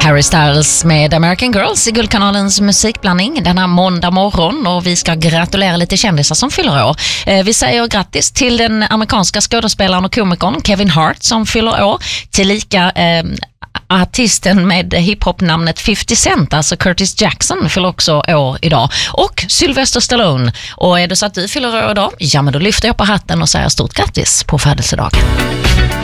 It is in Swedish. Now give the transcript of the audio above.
Harry Styles med American Girls i Guldkanalens musikblandning denna måndag morgon, och vi ska gratulera lite kändisar som fyller år. Vi säger grattis till den amerikanska skådespelaren och komikern Kevin Hart som fyller år, tillika artisten med hiphop-namnet 50 Cent, alltså Curtis Jackson, fyller också år idag, och Sylvester Stallone. Och är det så att du fyller år idag, ja men då lyfter jag på hatten och säger stort grattis på födelsedagen.